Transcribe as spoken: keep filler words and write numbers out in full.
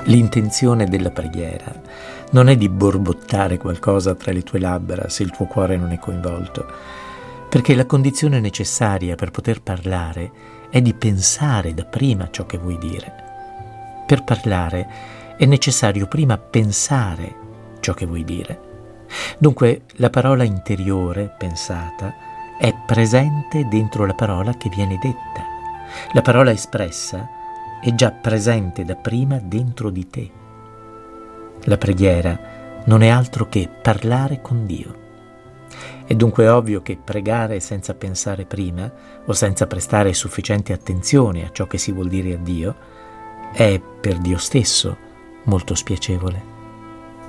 L'intenzione della preghiera non è di borbottare qualcosa tra le tue labbra se il tuo cuore non è coinvolto, perché la condizione necessaria per poter parlare è di pensare dapprima ciò che vuoi dire. Per parlare è necessario prima pensare ciò che vuoi dire. Dunque la parola interiore, pensata, è presente dentro la parola che viene detta. La parola espressa è già presente da prima dentro di te. La preghiera non è altro che parlare con Dio. È dunque ovvio che pregare senza pensare prima o senza prestare sufficiente attenzione a ciò che si vuol dire a Dio è per Dio stesso molto spiacevole.